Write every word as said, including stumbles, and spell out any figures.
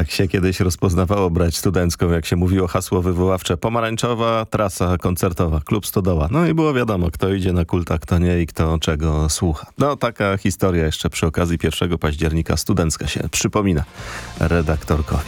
Tak się kiedyś rozpoznawało brać studencką, jak się mówiło hasło wywoławcze. Pomarańczowa trasa koncertowa, klub Stodoła. No i było wiadomo, kto idzie na kult, a kto nie i kto czego słucha. No taka historia jeszcze przy okazji pierwszego października studencka się przypomina redaktorkowi.